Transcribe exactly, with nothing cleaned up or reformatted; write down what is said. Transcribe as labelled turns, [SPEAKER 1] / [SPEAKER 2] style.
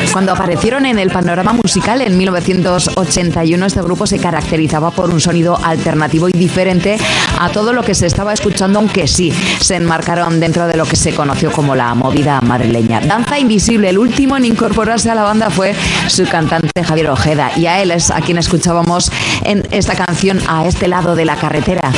[SPEAKER 1] Cuando aparecieron en el panorama musical en mil novecientos ochenta y uno, este grupo se caracterizaba por un sonido alternativo y diferente a todo lo que se estaba escuchando, aunque sí se enmarcaron dentro de lo que se conoció como la movida madrileña. Danza Invisible, el último en incorporarse a la banda fue su cantante Javier Ojeda, y a él es a quien escuchábamos en esta canción, A este lado de la carretera.